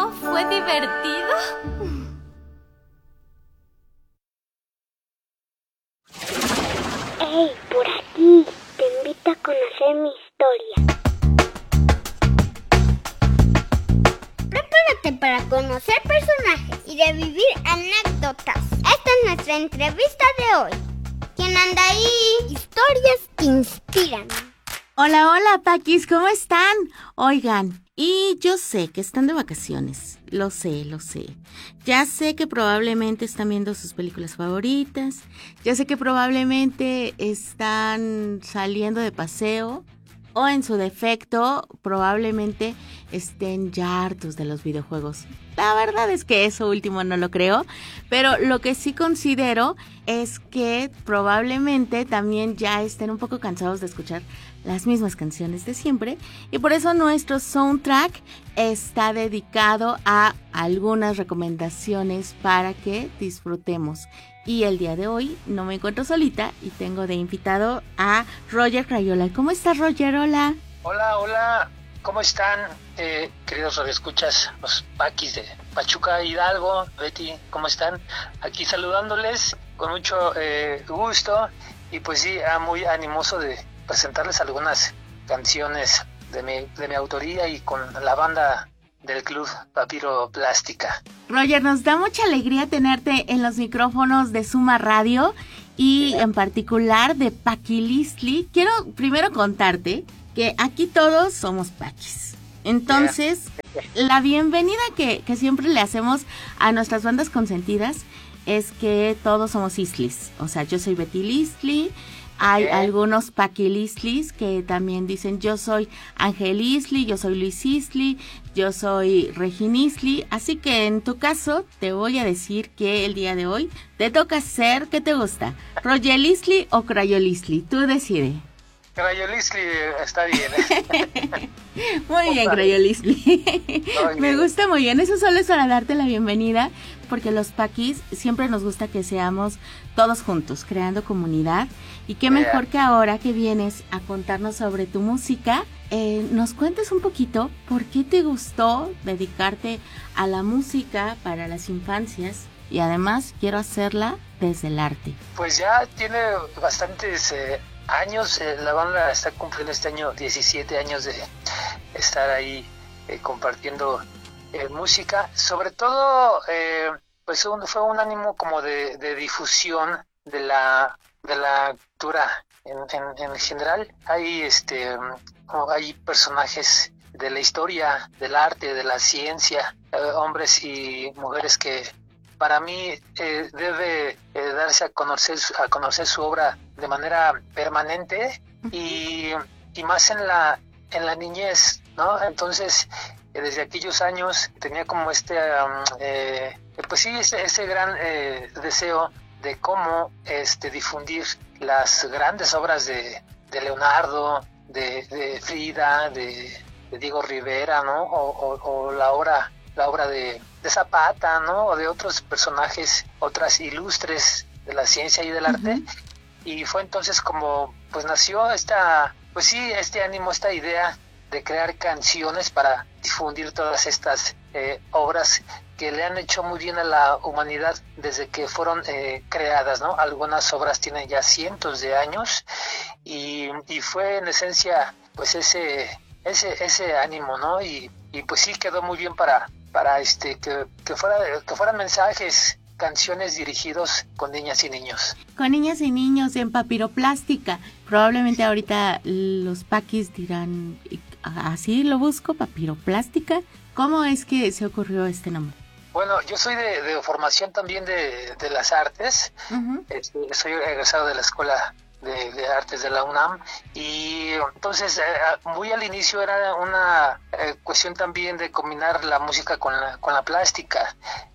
¿No fue divertido? ¡Hey, por aquí! Te invito a conocer mi historia. Prepárate para conocer personajes y revivir anécdotas. Esta es nuestra entrevista de hoy. ¿Quién anda ahí? Historias que inspiran. Hola, hola, Paquis, ¿cómo están? Oigan, y yo sé que están de vacaciones, lo sé. Ya sé que probablemente están viendo sus películas favoritas, ya sé que probablemente están saliendo de paseo, o en su defecto, probablemente estén ya hartos de los videojuegos. La verdad es que eso último no lo creo, pero lo que sí considero es que probablemente también ya estén un poco cansados de escuchar las mismas canciones de siempre, y por eso nuestro soundtrack está dedicado a algunas recomendaciones para que disfrutemos. Y el día de hoy no me encuentro solita y tengo de invitado a Roger Crayola. ¿Cómo estás, Roger? Hola. Hola, ¿cómo están, queridos radioescuchas, los Paquis de Pachuca, Hidalgo? Betty, ¿cómo están? Aquí saludándoles con mucho gusto, y pues sí, muy animoso de presentarles algunas canciones de mi autoría y con la banda del Club Papiro Plástica. Roger, nos da mucha alegría tenerte en los micrófonos de Suma Radio y en particular de Paquilistli. Quiero primero contarte que aquí todos somos Paquis. Entonces, la bienvenida que siempre le hacemos a nuestras bandas consentidas es que todos somos Islis. O sea, yo soy Betty Listli. Hay algunos Paquilistlis que también dicen yo soy Ángel Isli, yo soy Luis Isli, yo soy Regina Isli. Así que en tu caso te voy a decir que el día de hoy te toca ser, ¿qué te gusta? ¿Roger Isli o Crayol Isli? Tú decide. Crayol Isli está bien. Muy bien, Crayol Isli. Me gusta muy bien. Eso solo es para darte la bienvenida, porque los Paquis siempre nos gusta que seamos todos juntos, creando comunidad. Y qué mejor que ahora que vienes a contarnos sobre tu música, nos cuentes un poquito por qué te gustó dedicarte a la música para las infancias, y además quiero hacerla desde el arte. Pues ya tiene bastantes años, la banda está cumpliendo este año 17 años de estar ahí compartiendo música. Sobre todo, pues fue un ánimo como de difusión de la cultura en general. Hay personajes de la historia, del arte, de la ciencia, hombres y mujeres que para mí debe darse a conocer su obra de manera permanente y más en la niñez, ¿no? Entonces, desde aquellos años tenía como ese gran deseo de cómo difundir las grandes obras de Leonardo, de Frida, de Diego Rivera, ¿no? O la obra de Zapata, ¿no? O de otros personajes, otras ilustres de la ciencia y del arte. Y fue entonces como pues nació este ánimo, esta idea de crear canciones para difundir todas estas obras que le han hecho muy bien a la humanidad desde que fueron creadas, ¿no? Algunas obras tienen ya cientos de años y fue en esencia pues ese ánimo, ¿no? Y pues sí quedó muy bien para que fueran mensajes, canciones dirigidos con niñas y niños. Con niñas y niños en Papiroplástica. Probablemente ahorita los Paquis dirán, así lo busco, Papiroplástica. ¿Cómo es que se ocurrió este nombre? Bueno, yo soy de formación también de las artes. Soy egresado de la Escuela de Artes de la UNAM, y entonces muy al inicio era una cuestión también de combinar la música con la plástica,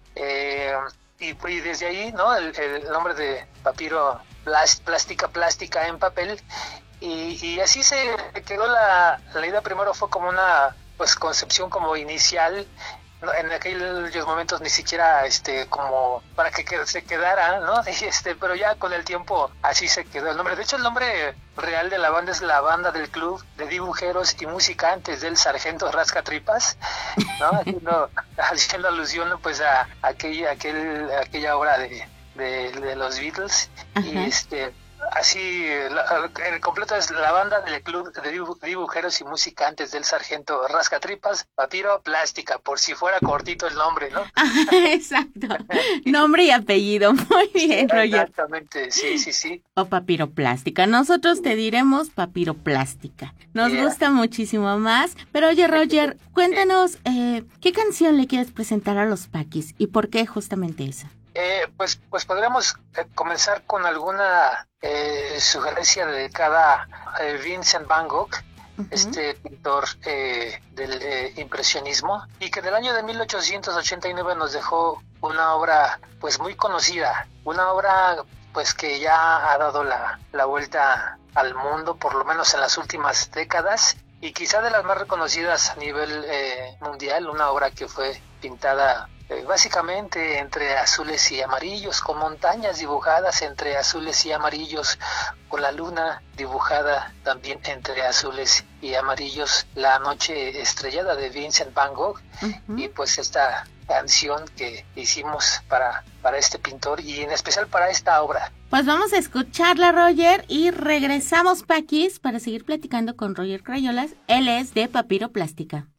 y desde ahí, ¿no? El nombre de Papiro plástica en papel, y así se quedó la idea. Primero fue como una pues concepción como inicial, en aquellos momentos ni siquiera como para que se quedara, ¿no? Pero ya con el tiempo así se quedó el nombre. De hecho, el nombre real de la banda es la Banda del Club de Dibujeros y Musicantes del Sargento Rascatripas, ¿no? Haciendo alusión pues a aquella obra de los Beatles. Ajá. Y así, el completo es la Banda del Club de Dibujeros y Musicantes del Sargento Rascatripas, Papiro Plástica, por si fuera cortito el nombre, ¿no? Exacto, nombre y apellido, muy bien, Roger. Exactamente, sí. O Papiro Plástica, nosotros te diremos Papiro Plástica, nos gusta muchísimo más, pero oye, Roger, cuéntanos, ¿qué canción le quieres presentar a los Paquis y por qué justamente esa? Pues podríamos comenzar con alguna sugerencia dedicada a Vincent Van Gogh, uh-huh. Pintor del impresionismo, y que en el año de 1889 nos dejó una obra pues muy conocida, una obra pues que ya ha dado la vuelta al mundo, por lo menos en las últimas décadas, y quizá de las más reconocidas a nivel mundial, una obra que fue pintada básicamente entre azules y amarillos, con montañas dibujadas entre azules y amarillos, con la luna dibujada también entre azules y amarillos, La Noche Estrellada de Vincent Van Gogh, uh-huh. Y pues esta canción que hicimos para este pintor y en especial para esta obra. Pues vamos a escucharla, Roger, y regresamos, Paquis, para seguir platicando con Roger Crayolas. Él es de Papiro Plástica.